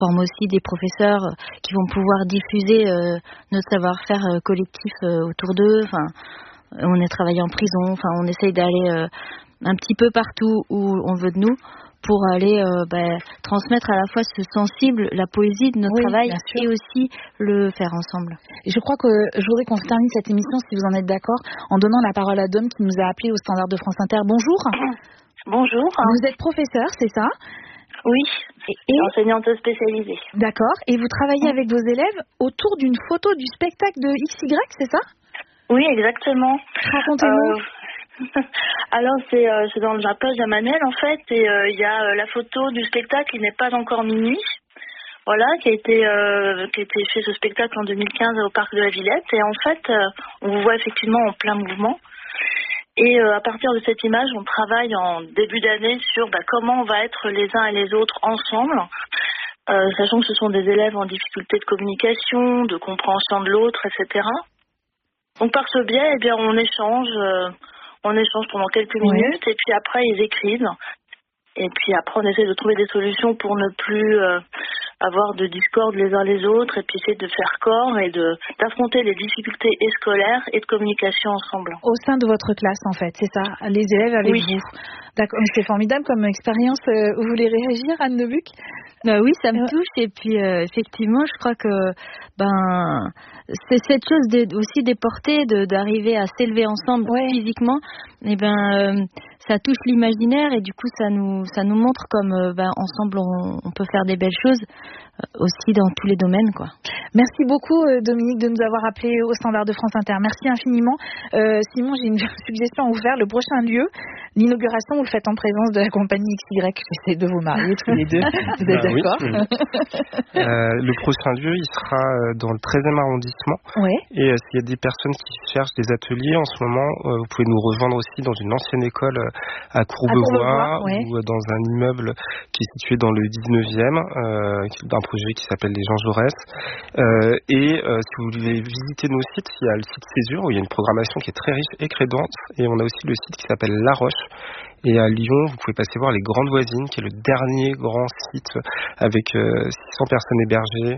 forme aussi des professeurs qui vont pouvoir diffuser notre savoir-faire collectif autour d'eux. Enfin, on est travaillé en prison. Enfin, on essaye d'aller un petit peu partout où on veut de nous pour aller transmettre à la fois ce sensible, la poésie de notre travail et aussi le faire ensemble. Et je crois que je voudrais qu'on termine cette émission, si vous en êtes d'accord, en donnant la parole à Dom qui nous a appelé au standard de France Inter. Bonjour. Bonjour. Vous êtes professeur, c'est ça ? Oui, et enseignante spécialisée. D'accord. Et vous travaillez avec vos élèves autour d'une photo du spectacle de XY, c'est ça ? Oui, exactement. Racontez-nous. Alors c'est dans la page à Manel en fait, et il y a la photo du spectacle Il n'est pas encore minuit, voilà, qui a été fait ce spectacle en 2015 au parc de la Villette, et en fait on vous voit effectivement en plein mouvement, et à partir de cette image on travaille en début d'année sur comment on va être les uns et les autres ensemble, sachant que ce sont des élèves en difficulté de communication, de compréhension de l'autre, etc. Donc par ce biais, on échange pendant quelques minutes, et puis après ils écrivent. Et puis après on essaie de trouver des solutions pour ne plus avoir de discorde les uns les autres, et puis essayer de faire corps et d'affronter les difficultés scolaires et de communication ensemble. Au sein de votre classe en fait, c'est ça, les élèves avec vous. D'accord, c'est formidable comme expérience. Vous voulez réagir, Anne Debuc ? Oui, ça me touche, et puis effectivement je crois que c'est cette chose aussi des portées, d'arriver à s'élever ensemble physiquement, et ça touche l'imaginaire, et du coup ça nous montre comme ensemble on peut faire des belles choses aussi dans tous les domaines, quoi. Merci beaucoup Dominique de nous avoir appelé au standard de France Inter. Merci infiniment. Simon, j'ai une suggestion à vous faire. Le prochain lieu, l'inauguration, vous le faites en présence de la compagnie XY. J'essaie de vous marier tous les deux. Vous êtes d'accord ? Le prochain lieu, il sera dans le 13e arrondissement. Et s'il y a des personnes qui cherchent des ateliers en ce moment, vous pouvez nous rejoindre aussi dans une ancienne école à Courbevoie, ou dans un immeuble qui est situé dans le 19e, d'un projet qui s'appelle les Jean Jaurès. Si vous voulez visiter nos sites, il y a le site Césure où il y a une programmation qui est très riche et crédente, et on a aussi le site qui s'appelle La Roche. Et à Lyon, vous pouvez passer voir les Grandes Voisines, qui est le dernier grand site avec 600 personnes hébergées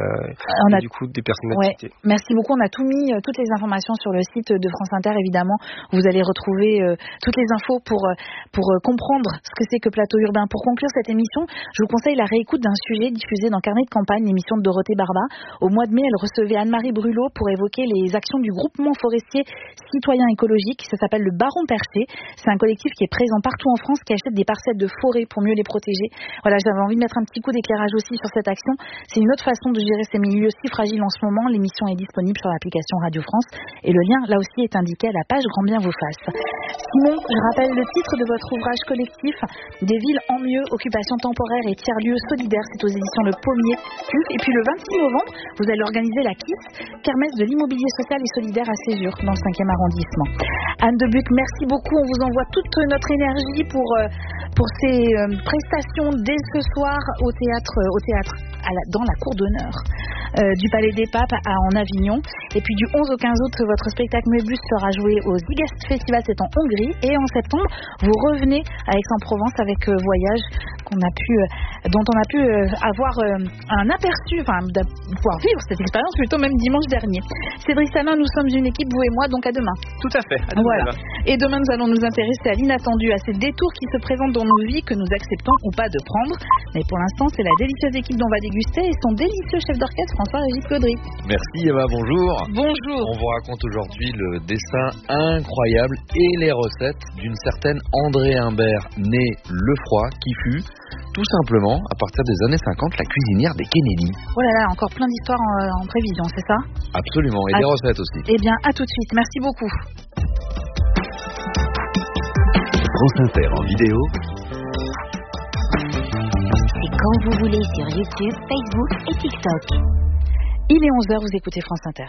et du coup des personnes activées. Merci beaucoup. On a tout mis, toutes les informations sur le site de France Inter, évidemment. Vous allez retrouver toutes les infos pour comprendre ce que c'est que Plateau Urbain. Pour conclure cette émission, je vous conseille la réécoute d'un sujet diffusé dans Carnet de campagne, l'émission de Dorothée Barba. Au mois de mai, elle recevait Anne-Marie Brulot pour évoquer les actions du groupement forestier citoyen écologique. Ça s'appelle le Baron Perché. C'est un collectif qui est présent partout en France, qui achète des parcelles de forêt pour mieux les protéger. Voilà, j'avais envie de mettre un petit coup d'éclairage aussi sur cette action. C'est une autre façon de gérer ces milieux si fragiles en ce moment. L'émission est disponible sur l'application Radio France, et le lien, là aussi, est indiqué à la page Grand Bien vous fasse. Simon, je rappelle le titre de votre ouvrage collectif, Des villes en mieux, occupation temporaire et tiers-lieux solidaires. C'est aux éditions Le Pommier. Et puis le 26 novembre, vous allez organiser la KISS, Kermesse de l'immobilier social et solidaire à Césure, dans le 5e arrondissement. Anne Debuc, merci beaucoup. On vous envoie toute notre énergie pour ces prestations dès ce soir au théâtre dans la cour d'honneur du Palais des Papes en Avignon. Et puis du 11 au 15 août, votre spectacle Mébus sera joué au Zigast Festival, c'est en Hongrie. Et en septembre, vous revenez à Aix-en-Provence avec Voyage, dont on a pu avoir un aperçu, pouvoir vivre cette expérience plutôt même dimanche dernier. Cédric Samin, nous sommes une équipe, vous et moi, donc à demain. Tout à fait. Voilà. Et demain, nous allons nous intéresser à l'inattendu, à ces détours qui se présentent dans nos vies, que nous acceptons ou pas de prendre. Mais pour l'instant, c'est la délicieuse équipe dont on va déguster et son délicieux chef d'orchestre, François-Régis Caudry. Merci Eva, bonjour. Bonjour. On vous raconte aujourd'hui le dessin incroyable et les recettes d'une certaine André Imbert, née Lefroy, qui fut tout simplement, à partir des années 50, la cuisinière des Kennedy. Oh là là, encore plein d'histoires en prévision, c'est ça ? Absolument, et des recettes aussi. Eh bien, à tout de suite. Merci beaucoup. France Inter en vidéo. C'est quand vous voulez sur YouTube, Facebook et TikTok. Il est 11h, vous écoutez France Inter.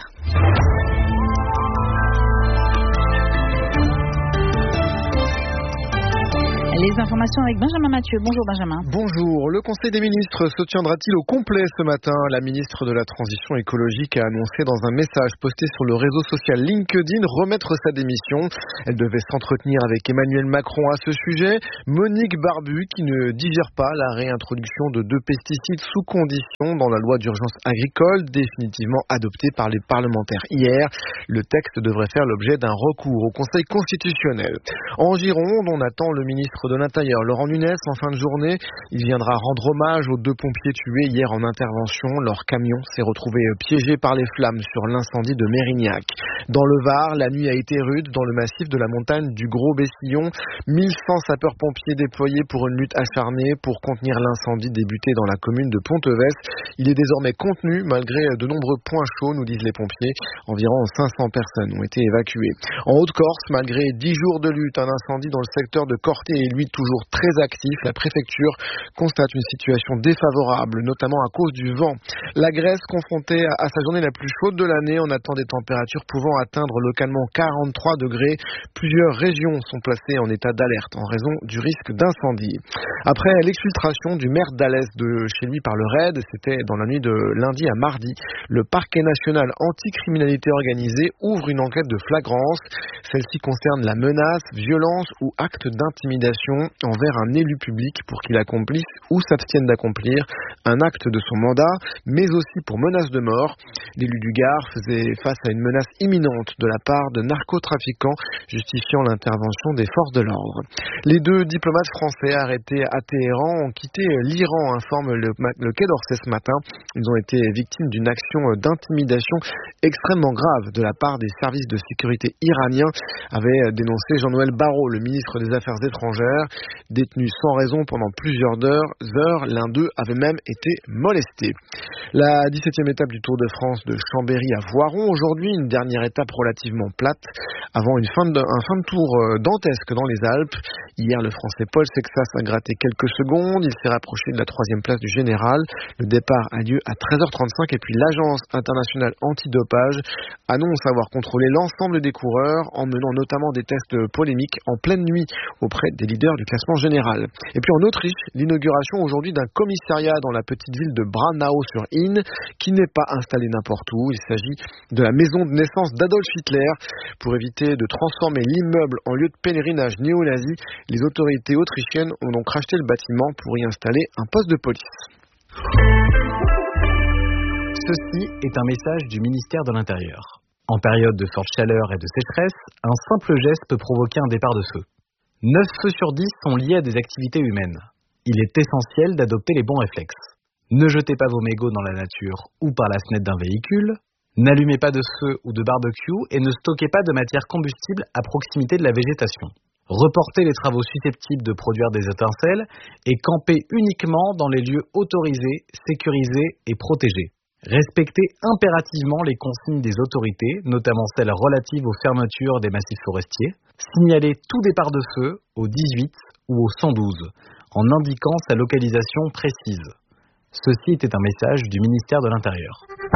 Les informations avec Benjamin Mathieu. Bonjour Benjamin. Bonjour. Le Conseil des ministres se tiendra-t-il au complet ce matin ? La ministre de la Transition écologique a annoncé dans un message posté sur le réseau social LinkedIn remettre sa démission. Elle devait s'entretenir avec Emmanuel Macron à ce sujet. Monique Barbu qui ne digère pas la réintroduction de 2 pesticides sous condition dans la loi d'urgence agricole définitivement adoptée par les parlementaires hier. Le texte devrait faire l'objet d'un recours au Conseil constitutionnel. En Gironde, on attend le ministre de l'Intérieur, Laurent Nunez, en fin de journée. Il viendra rendre hommage aux 2 pompiers tués hier en intervention. Leur camion s'est retrouvé piégé par les flammes sur l'incendie de Mérignac. Dans le Var, la nuit a été rude dans le massif de la montagne du Gros-Bessillon. 1100 sapeurs-pompiers déployés pour une lutte acharnée pour contenir l'incendie débuté dans la commune de Pontevès. Il est désormais contenu malgré de nombreux points chauds, nous disent les pompiers. Environ 500 personnes ont été évacuées. En Haute-Corse, malgré 10 jours de lutte, un incendie dans le secteur de Corté est lui toujours très actif. La préfecture constate une situation défavorable, notamment à cause du vent. La Grèce, confrontée à sa journée la plus chaude de l'année, on attend des températures pouvant atteindre localement 43 degrés. Plusieurs régions sont placées en état d'alerte en raison du risque d'incendie. Après l'exfiltration du maire d'Alès de chez lui par le RAID, c'était dans la nuit de lundi à mardi, le parquet national anticriminalité organisée ouvre une enquête de flagrance. Celle-ci concerne la menace, violence ou acte d'intimidation envers un élu public pour qu'il accomplisse ou s'abstienne d'accomplir un acte de son mandat, mais aussi pour menace de mort. L'élu du Gard faisait face à une menace imminente de la part de narcotrafiquants, justifiant l'intervention des forces de l'ordre. Les 2 diplomates français arrêtés à Téhéran ont quitté l'Iran, informe le Quai d'Orsay ce matin. Ils ont été victimes d'une action d'intimidation extrêmement grave de la part des services de sécurité iraniens, avait dénoncé Jean-Noël Barrot, le ministre des Affaires étrangères. Détenu sans raison pendant plusieurs heures, l'un d'eux avait même été molesté. La 17e étape du Tour de France de Chambéry à Voiron, aujourd'hui une dernière étape relativement plate, avant un fin de tour dantesque dans les Alpes. Hier, le Français Paul Sexas a gratté quelques secondes, il s'est rapproché de la 3e place du général. Le départ a lieu à 13h35 et puis l'Agence internationale antidopage annonce avoir contrôlé l'ensemble des coureurs en menant notamment des tests polémiques en pleine nuit auprès des leaders du classement général. Et puis en Autriche, l'inauguration aujourd'hui d'un commissariat dans la petite ville de Braunau-sur-Inn qui n'est pas installé n'importe où. Il s'agit de la maison de naissance d'Adolf Hitler. Pour éviter de transformer l'immeuble en lieu de pèlerinage néo-nazi, les autorités autrichiennes ont donc racheté le bâtiment pour y installer un poste de police. Ceci est un message du ministère de l'Intérieur. En période de forte chaleur et de sécheresse, un simple geste peut provoquer un départ de feu. 9 feux sur 10 sont liés à des activités humaines. Il est essentiel d'adopter les bons réflexes. Ne jetez pas vos mégots dans la nature ou par la fenêtre d'un véhicule. N'allumez pas de feu ou de barbecue et ne stockez pas de matière combustible à proximité de la végétation. Reportez les travaux susceptibles de produire des étincelles et campez uniquement dans les lieux autorisés, sécurisés et protégés. Respectez impérativement les consignes des autorités, notamment celles relatives aux fermetures des massifs forestiers. Signalez tout départ de feu au 18 ou au 112, en indiquant sa localisation précise. Ceci était un message du ministère de l'Intérieur.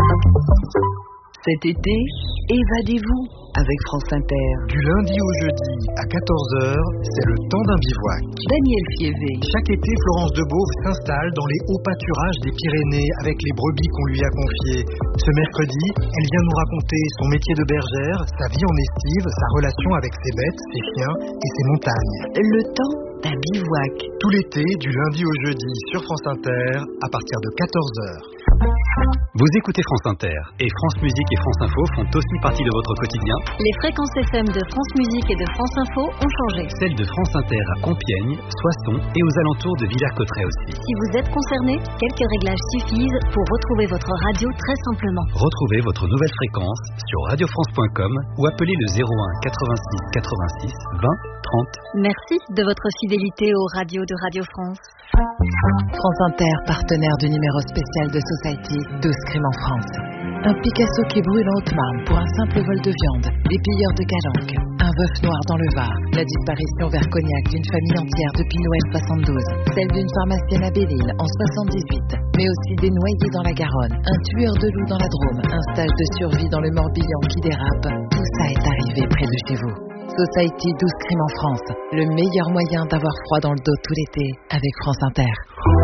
Cet été, évadez-vous avec France Inter. Du lundi au jeudi à 14h, c'est le temps d'un bivouac. Daniel Fievé. Chaque été, Florence Debauve s'installe dans les hauts pâturages des Pyrénées avec les brebis qu'on lui a confiées. Ce mercredi, elle vient nous raconter son métier de bergère, sa vie en estive, sa relation avec ses bêtes, ses chiens et ses montagnes. Le temps d'un bivouac. Tout l'été, du lundi au jeudi sur France Inter, à partir de 14h. Vous écoutez France Inter et France Musique et France Info font aussi partie de votre quotidien. Les fréquences FM de France Musique et de France Info ont changé. Celles de France Inter à Compiègne, Soissons et aux alentours de Villers-Cotterêts aussi. Si vous êtes concerné, quelques réglages suffisent pour retrouver votre radio très simplement. Retrouvez votre nouvelle fréquence sur radiofrance.com ou appelez le 01 86 86 20 30. Merci de votre fidélité aux radios de Radio France. France Inter, partenaire du numéro spécial de Society, 12 crimes en France. Un Picasso qui brûle en Haute-Marne pour un simple vol de viande. Les pilleurs de Calanque. Un veuf noir dans le Var. La disparition vers Cognac d'une famille entière depuis Noël 72. Celle d'une pharmacienne à Belle-Île en 78. Mais aussi des noyés dans la Garonne. Un tueur de loups dans la Drôme. Un stage de survie dans le Morbihan qui dérape. Tout ça est arrivé près de chez vous. Society 12 Crimes en France. Le meilleur moyen d'avoir froid dans le dos tout l'été avec France Inter.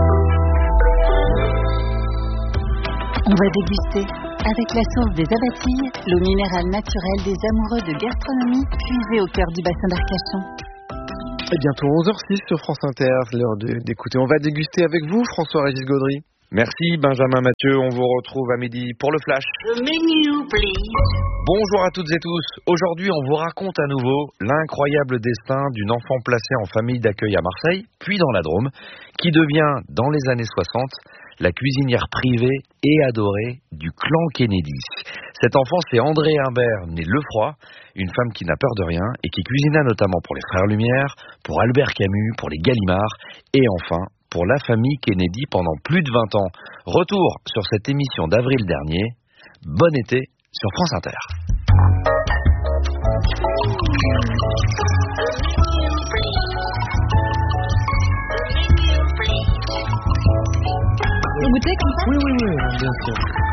On va déguster avec la source des Abatilles, l'eau minérale naturelle des amoureux de gastronomie, puisée au cœur du bassin d'Arcachon. Et bientôt 11h06 sur France Inter, l'heure d'écouter. On va déguster avec vous, François-Régis Gaudry. Merci Benjamin Mathieu, on vous retrouve à midi pour le Flash. The menu, please. Bonjour à toutes et tous. Aujourd'hui, on vous raconte à nouveau l'incroyable destin d'une enfant placée en famille d'accueil à Marseille, puis dans la Drôme, qui devient, dans les années 60, la cuisinière privée et adorée du clan Kennedy. Cet enfant, c'est André Imbert, né Lefroy, une femme qui n'a peur de rien et qui cuisina notamment pour les Frères Lumière, pour Albert Camus, pour les Gallimard et enfin pour la famille Kennedy pendant plus de 20 ans. Retour sur cette émission d'avril dernier. Bon été sur France Inter. Vous goûtez comme ça ? Oui, bien sûr.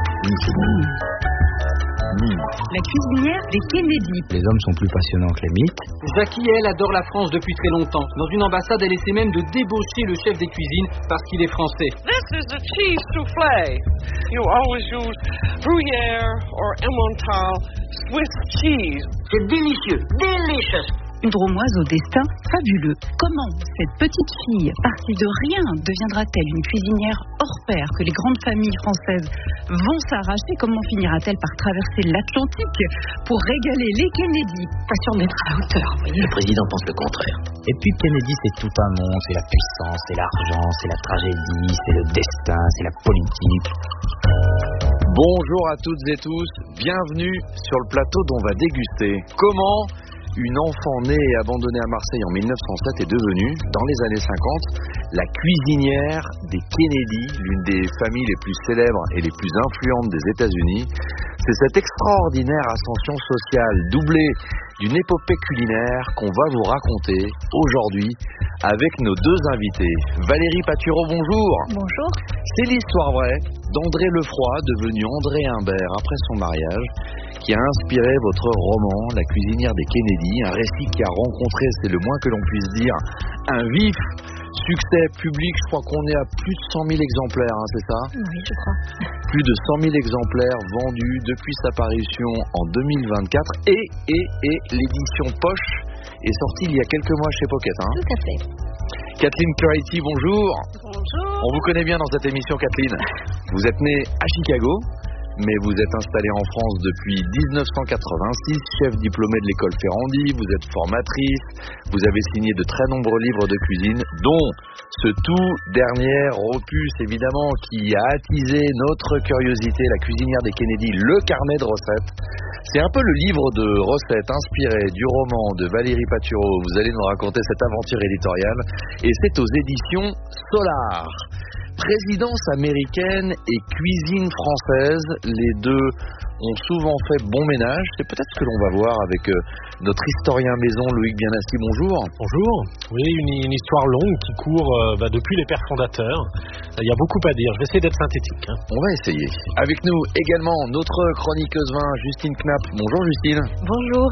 La cuisinière des Kennedy. Les hommes sont plus passionnants que les mythes. Jackie, elle, adore la France depuis très longtemps. Dans une ambassade, elle essaie même de débaucher le chef des cuisines parce qu'il est français. This is a cheese soufflé. You always use Gruyère or Emmental Swiss cheese. C'est délicieux, delicious. Une Dromoise au destin fabuleux. Comment cette petite fille, partie de rien, deviendra-t-elle une cuisinière hors pair que les grandes familles françaises vont s'arracher? Comment finira-t-elle par traverser l'Atlantique pour régaler les Kennedy? Pas sûr d'être à la hauteur, vous voyez. Le président pense le contraire. Et puis Kennedy, c'est tout un monde. C'est la puissance, c'est l'argent, c'est la tragédie, c'est le destin, c'est la politique. Bonjour à toutes et tous. Bienvenue sur le plateau dont on va déguster. Comment une enfant née et abandonnée à Marseille en 1907 est devenue, dans les années 50, la cuisinière des Kennedy, l'une des familles les plus célèbres et les plus influentes des États-Unis. C'est cette extraordinaire ascension sociale doublée d'une épopée culinaire qu'on va vous raconter aujourd'hui avec nos deux invités. Valérie Patureau, bonjour. Bonjour. C'est l'histoire vraie d'André Lefroy, devenu André Imbert après son mariage, qui a inspiré votre roman, La cuisinière des Kennedy, un récit qui a rencontré, c'est le moins que l'on puisse dire, un vif succès public. Je crois qu'on est à plus de 100 000 exemplaires, hein, c'est ça? Oui, je crois. Plus de 100 000 exemplaires vendus depuis sa parution en 2024 et l'édition poche est sortie il y a quelques mois chez Pocket. Hein. Tout à fait. Kathleen Clarity, bonjour. Bonjour. On vous connaît bien dans cette émission, Kathleen. Vous êtes née à Chicago, mais vous êtes installée en France depuis 1986, chef diplômé de l'école Ferrandi, vous êtes formatrice, vous avez signé de très nombreux livres de cuisine, dont ce tout dernier opus évidemment qui a attisé notre curiosité, La cuisinière des Kennedy, le carnet de recettes. C'est un peu le livre de recettes inspiré du roman de Valérie Patureau. Vous allez nous raconter cette aventure éditoriale et c'est aux éditions Solar. Présidence américaine et cuisine française, les deux ont souvent fait bon ménage. C'est peut-être ce que l'on va voir avec notre historien maison Loïc Bienassi. Bonjour. Bonjour. Oui, une histoire longue qui court depuis les pères fondateurs. Il y a beaucoup à dire. Je vais essayer d'être synthétique. On va essayer. Avec nous également notre chroniqueuse vin, Justine Knapp. Bonjour Justine. Bonjour.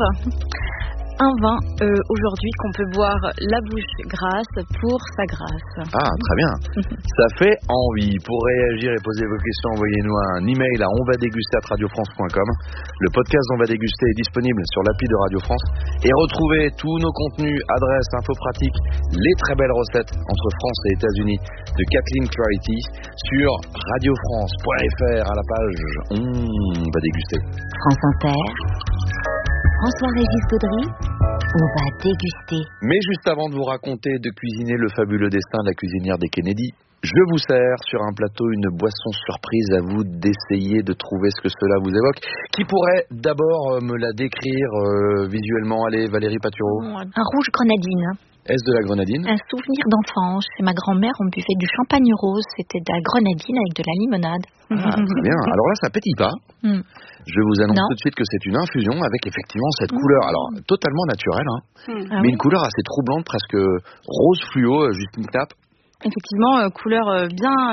Un vin aujourd'hui qu'on peut boire la bouche grasse pour sa grâce. Ah, très bien. Ça fait envie. Pour réagir et poser vos questions, envoyez-nous un email à onvadéguster@radiofrance.com. Le podcast On va déguster est disponible sur l'appli de Radio France. Et retrouvez tous nos contenus, adresses, infos pratiques, les très belles recettes entre France et États-Unis de Kathleen Clarity sur radiofrance.fr à la page On va déguster. France Inter. François-Régis Gaudry, on va déguster. Mais juste avant de vous raconter de cuisiner le fabuleux destin de la cuisinière des Kennedy, je vous sers sur un plateau une boisson surprise. À vous d'essayer de trouver ce que cela vous évoque. Qui pourrait d'abord me la décrire visuellement? Allez, Valérie Patureau. Un rouge grenadine. Est-ce de la grenadine? Un souvenir d'enfance. Chez ma grand-mère, on buvait du champagne rose. C'était de la grenadine avec de la limonade. Ah, très bien. Alors là, ça pétille pas. Je vous annonce tout de suite que c'est une infusion avec effectivement cette couleur, alors totalement naturelle, hein, mais une couleur assez troublante, presque rose fluo, Justine Knapp. Effectivement, couleur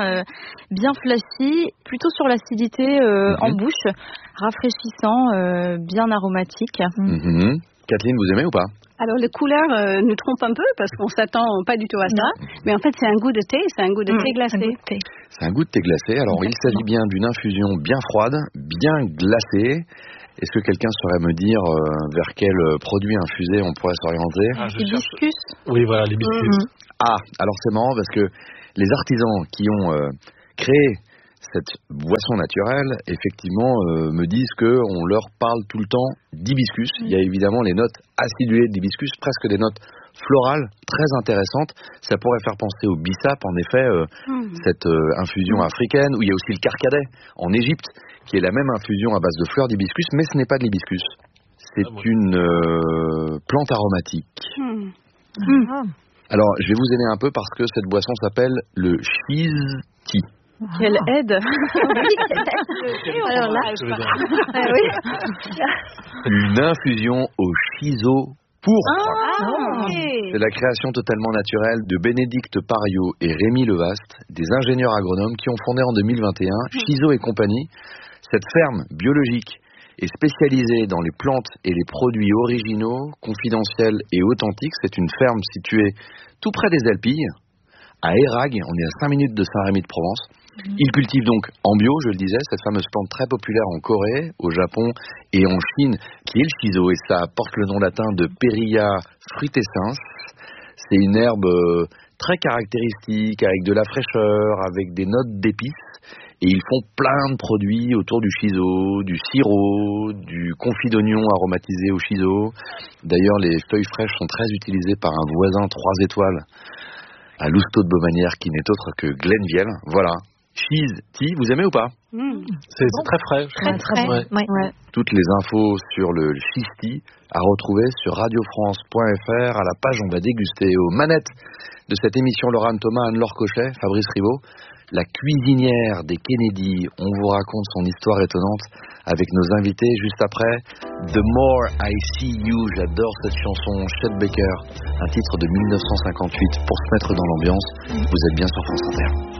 bien flashy, plutôt sur l'acidité en bouche, rafraîchissant, bien aromatique. Kathleen, vous aimez ou pas? Alors, les couleurs nous trompent un peu parce qu'on s'attend pas du tout à ça. Mais en fait, c'est un goût de thé, c'est un goût de thé glacé. C'est un goût de thé glacé. Alors, il s'agit bien d'une infusion bien froide, bien glacée. Est-ce que quelqu'un saurait me dire vers quel produit infusé on pourrait s'orienter? L'hibiscus. Oui, voilà, l'hibiscus. Ah, alors c'est marrant parce que les artisans qui ont créé cette boisson naturelle, effectivement, me disent qu'on leur parle tout le temps d'hibiscus. Il y a évidemment les notes acidulées d'hibiscus, presque des notes florales très intéressantes. Ça pourrait faire penser au bissap, en effet, cette infusion africaine, où il y a aussi le carcadet en Égypte, qui est la même infusion à base de fleurs d'hibiscus, mais ce n'est pas de l'hibiscus. C'est une plante aromatique. Alors, je vais vous aider un peu parce que cette boisson s'appelle le cheese tea. Quelle aide. Alors là, une infusion au shiso pourpre. C'est la création totalement naturelle de Bénédicte Pariot et Rémi Levaste, des ingénieurs agronomes qui ont fondé en 2021 Shiso et compagnie. Cette ferme biologique est spécialisée dans les plantes et les produits originaux, confidentiels et authentiques. C'est une ferme située tout près des Alpilles, à Érag. On est à 5 minutes de Saint-Rémy-de-Provence. Ils cultivent donc en bio, je le disais, cette fameuse plante très populaire en Corée, au Japon et en Chine, qui est le shiso, et ça porte le nom latin de Perilla frutescens. C'est une herbe très caractéristique, avec de la fraîcheur, avec des notes d'épices, et ils font plein de produits autour du shiso, du sirop, du confit d'oignon aromatisé au shiso. D'ailleurs, les feuilles fraîches sont très utilisées par un voisin 3 étoiles à Lousteau de Beaumanière, qui n'est autre que Glenviel. Voilà. Cheese tea, vous aimez ou pas? C'est très frais. Très frais. Ouais. Toutes les infos sur le cheese tea à retrouver sur radiofrance.fr. À la page, on va déguster aux manettes de cette émission Laurent Thomas, Anne-Laure Cochet, Fabrice Ribaud, la cuisinière des Kennedy. On vous raconte son histoire étonnante avec nos invités juste après. The More I See You, j'adore cette chanson, Chet Baker, un titre de 1958 pour se mettre dans l'ambiance. Vous êtes bien sur France Inter.